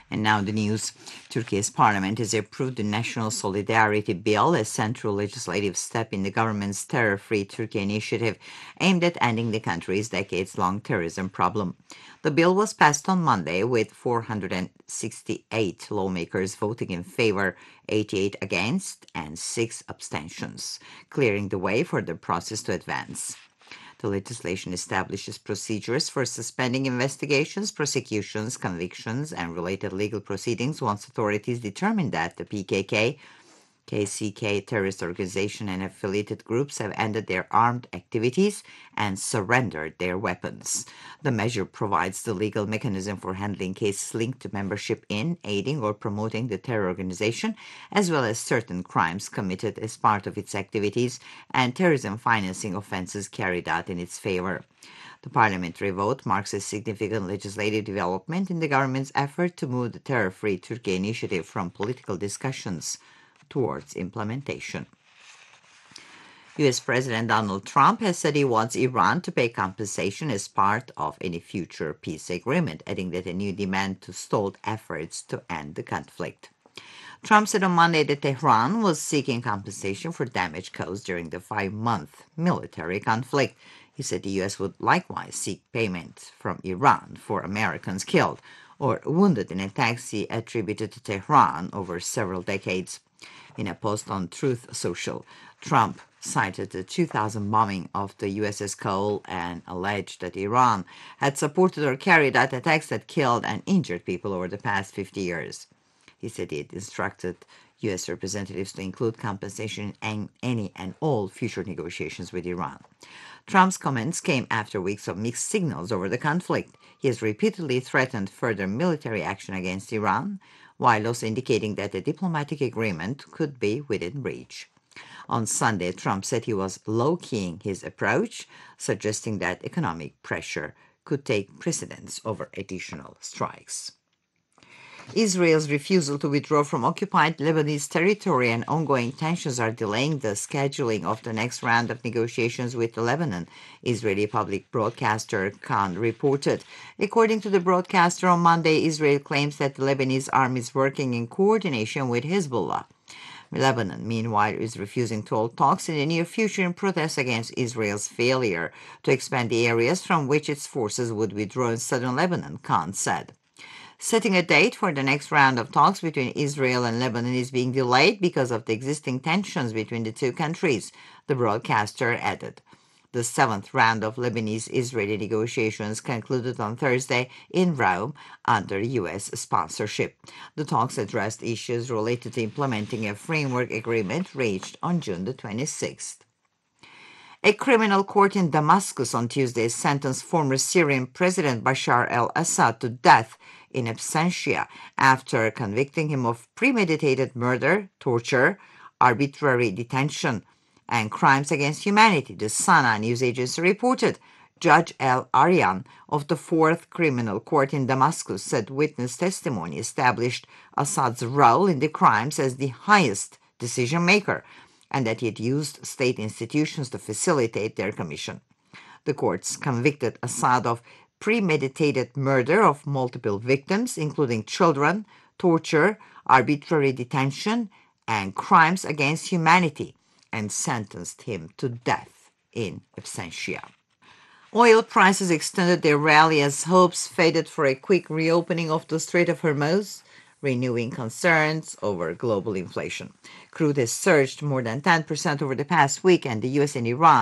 And now the news. Turkey's parliament has approved the National Solidarity Bill, a central legislative step in the government's Terror-Free Turkey initiative aimed at ending the country's decades-long terrorism problem. The bill was passed on Monday with 468 lawmakers voting in favor, 88 against, and 6 abstentions, clearing the way for the process to advance. The legislation establishes procedures for suspending investigations, prosecutions, convictions, and related legal proceedings once authorities determine that the PKK, KCK terrorist organization and affiliated groups have ended their armed activities and surrendered their weapons. The measure provides the legal mechanism for handling cases linked to membership in, aiding, or promoting the terror organization, as well as certain crimes committed as part of its activities and terrorism financing offenses carried out in its favor. The parliamentary vote marks a significant legislative development in the government's effort to move the Terror-Free Turkey initiative from political discussions towards implementation. U.S. President Donald Trump has said he wants Iran to pay compensation as part of any future peace agreement, adding that a new demand to stalled efforts to end the conflict. Trump said on Monday that Tehran was seeking compensation for damage caused during the 5-month military conflict. He said the U.S. would likewise seek payment from Iran for Americans killed or wounded in attacks he attributed to Tehran over several decades. In a post on Truth Social, Trump cited the 2000 bombing of the USS Cole and alleged that Iran had supported or carried out attacks that killed and injured people over the past 50 years. He said he had instructed U.S. representatives to include compensation in any and all future negotiations with Iran. Trump's comments came after weeks of mixed signals over the conflict. He has repeatedly threatened further military action against Iran, while also indicating that a diplomatic agreement could be within reach. On Sunday, Trump said he was low-keying his approach, suggesting that economic pressure could take precedence over additional strikes. Israel's refusal to withdraw from occupied Lebanese territory and ongoing tensions are delaying the scheduling of the next round of negotiations with Lebanon, Israeli public broadcaster Khan reported. According to the broadcaster on Monday, Israel claims that the Lebanese army is working in coordination with Hezbollah. Lebanon, meanwhile, is refusing to hold talks in the near future in protest against Israel's failure to expand the areas from which its forces would withdraw in southern Lebanon, Khan said. Setting a date for the next round of talks between Israel and Lebanon is being delayed because of the existing tensions between the two countries, the broadcaster added. The 7th round of Lebanese-Israeli negotiations concluded on Thursday in Rome under U.S. sponsorship. The talks addressed issues related to implementing a framework agreement reached on June the 26th. A criminal court in Damascus on Tuesday sentenced former Syrian President Bashar al-Assad to death in absentia after convicting him of premeditated murder, torture, arbitrary detention, and crimes against humanity, the Sana news agency reported. Judge El Aryan of the 4th Criminal Court in Damascus said witness testimony established Assad's role in the crimes as the highest decision maker, and that he had used state institutions to facilitate their commission. The courts convicted Assad of premeditated murder of multiple victims, including children, torture, arbitrary detention, and crimes against humanity, and sentenced him to death in absentia. Oil prices extended their rally as hopes faded for a quick reopening of the Strait of Hormuz, renewing concerns over global inflation. Crude has surged more than 10% over the past week, and the U.S. and Iran